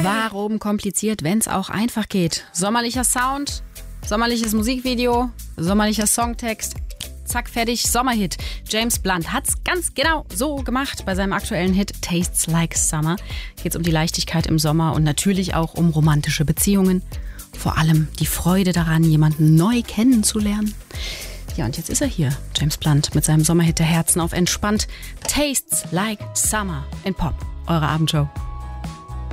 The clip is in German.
Warum kompliziert, wenn es auch einfach geht? Sommerlicher Sound, sommerliches Musikvideo, sommerlicher Songtext. Zack, fertig, Sommerhit. James Blunt hat's ganz genau so gemacht bei seinem aktuellen Hit Tastes Like Summer. Geht's um die Leichtigkeit im Sommer und natürlich auch um romantische Beziehungen. Vor allem die Freude daran, jemanden neu kennenzulernen. Ja, und jetzt ist er hier, James Blunt, mit seinem Sommerhit der Herzen auf entspannt. Tastes Like Summer in Pop, eure Abendshow.